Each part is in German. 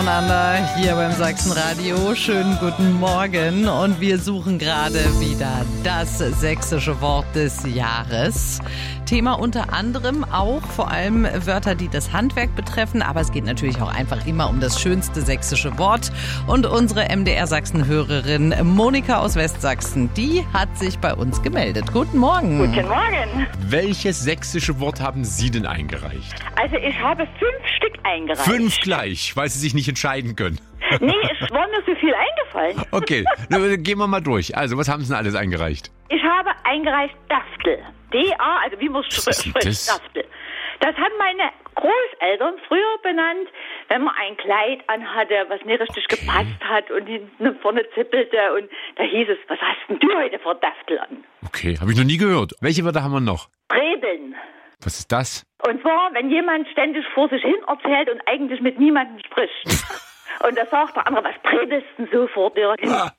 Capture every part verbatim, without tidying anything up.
Hier beim Sachsenradio. Schönen guten Morgen. Und wir suchen gerade wieder das sächsische Wort des Jahres. Thema unter anderem auch vor allem Wörter, die das Handwerk betreffen. Aber es geht natürlich auch einfach immer um das schönste sächsische Wort. Und unsere M D R Sachsen-Hörerin Monika aus Westsachsen, die hat sich bei uns gemeldet. Guten Morgen. Guten Morgen. Welches sächsische Wort haben Sie denn eingereicht? Also ich habe fünf Stück eingereicht. Fünf gleich, weil Sie sich nicht entscheiden können. Nee, es war mir so viel eingefallen. Okay, dann gehen wir mal durch. Also, was haben Sie denn alles eingereicht? Ich habe eingereicht Daftel. D A, also wie man es spricht, das? Daftel. Das haben meine Großeltern früher benannt, wenn man ein Kleid anhatte, was nicht richtig okay. gepasst hat und hinten vorne zippelte. Und da hieß es, was hast denn du heute für Daftel an? Okay, habe ich noch nie gehört. Welche Wörter haben wir noch? Brebeln. Was ist das? Und zwar, wenn jemand ständig vor sich hin erzählt und eigentlich mit niemandem spricht. Und da sagt der andere, was prebelst denn so vor dir hin? Ah.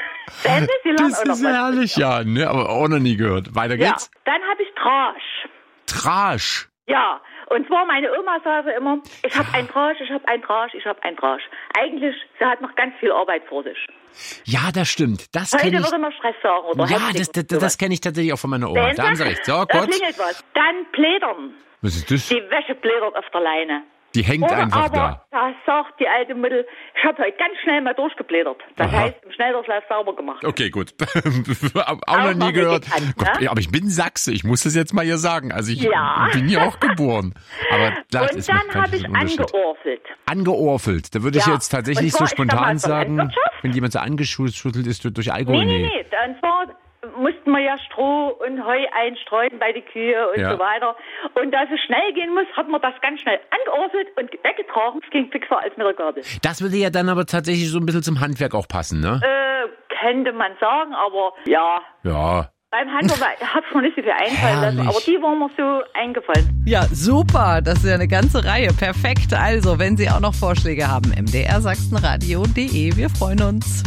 Das, das ist herrlich, ja, ne? Aber auch noch nie gehört. Weiter geht's. Ja, dann habe ich Trasch. Trasch? Ja, und zwar meine Oma sagte immer, ich habe ein Trasch, ich habe ein Trasch, ich habe ein Trasch. Eigentlich, sie hat noch ganz viel Arbeit vor sich. Ja, das stimmt. Das Heute kenn ich. würde man Stress sagen, oder? Ja, das, das, das kenne ich tatsächlich auch von meiner Oma. Da haben Sie recht. So, da kurz. klingelt was. Dann Plädern. Was ist das? Die Wäsche plädert auf der Leine. Die hängt Oder einfach aber, da. da sagt die alte Mutter, ich habe heute ganz schnell mal durchgeblättert. Das Aha. heißt, im Schnelldurchlauf sauber gemacht. Okay, gut. auch, auch noch nie gehört. Bekannt, Gott, ne? aber ich bin Sachse, ich muss das jetzt mal hier sagen. Also ich Ja. bin hier auch geboren. Aber das Und ist dann habe ich angeorfelt. Angeorfelt. Da würde ich Ja. jetzt tatsächlich Und zwar, so ich sag spontan mal, zur sagen, Landwirtschaft. wenn jemand so angeschüttelt ist durch Alkohol. Nee, nee, nee. Und zwar mussten wir ja Stroh und Heu einstreuen bei den Kühe und Ja. so weiter. Und da es schnell gehen muss, hat man das ganz schnell angeorfelt und weggetragen. Es ging fixer als mit der Gabel. Das würde ja dann aber tatsächlich so ein bisschen zum Handwerk auch passen, ne? Äh, könnte man sagen, aber ja. Ja. Beim Handwerk hat es mir nicht so viel einfallen lassen, Herrlich. aber die waren mir so eingefallen. Ja, super. Das ist ja eine ganze Reihe. Perfekt. Also, wenn Sie auch noch Vorschläge haben, m d r sachsenradio punkt d e. Wir freuen uns.